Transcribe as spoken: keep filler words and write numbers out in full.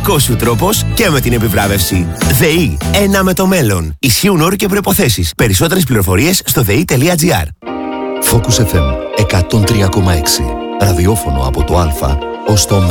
δικός σου τρόπος και με την επιβράβευση. ΔΕΗ. Ένα με το μέλλον. Ισχύουν όροι και προϋποθέσεις. Περισσότερες πληροφορίες στο δεη τελεία τζι άρ. Focus εφ εμ εκατόν τρία κόμμα έξι. Ραδιόφωνο από το Α ως το Ω.